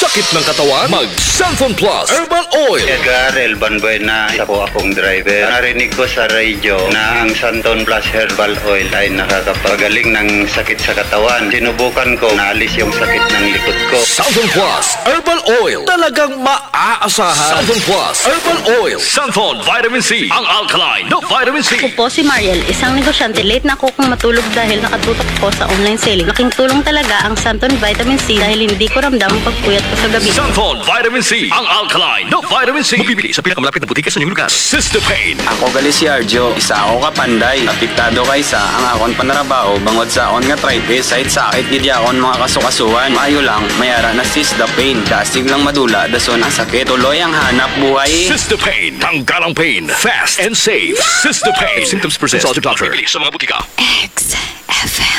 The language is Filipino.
sakit ng katawan, mag-Santon Plus Herbal Oil. Edgar Elban Buena, isa po akong driver. Narinig ko sa radio na ang Santon Plus Herbal Oil ay nakakapagaling ng sakit sa katawan. Sinubukan ko, naalis yung sakit ng likod ko. Santon Plus Herbal Oil. Talagang maaasahan. Santon Plus Herbal Oil. Santon Vitamin C. Ang alkaline na vitamin C. Ako po si Mariel, isang negosyante. Late na ako kung matulog dahil nakatutok ko sa online selling. Laking tulong talaga ang Santon Vitamin C dahil hindi ko ramdam ang pagpuyat ko sa gabi. Santon Vitamin C. Ang alkaline na vitamin C. Mabibili sa pinakamalapit na butika sa inyong lugar. Sister Pain. Ako gali si Arjo, isa ako kapanday. Apektado kaysa ang akon panarabaho bangod sa akon nga arthritis. Kahit sakit gid akon mga kasukasuan. Maayo lang, mayara na Sister Pain. Dasig lang madula, dason ang sakit. Tuloy ang hanap buhay. Sister Pain. Tanggal ang pain. Fast and safe. Sister Pain. If symptoms persist, consult your doctor. Mabibili sa mga butika. XFM.